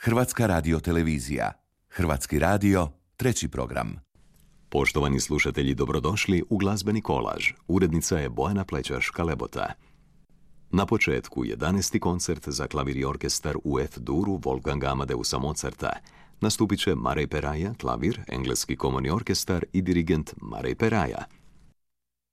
Hrvatska radiotelevizija. Hrvatski radio, treći program. Poštovani slušatelji, dobrodošli u glazbeni kolaž. Urednica je Bojana Plećaš-Kalebota. Na početku 11. koncert za klavir i orkestar u F-duru Wolfganga Amadeusa Mozarta. Nastupit će Marej Peraja, klavir, engleski komorni orkestar i dirigent Marej Peraja.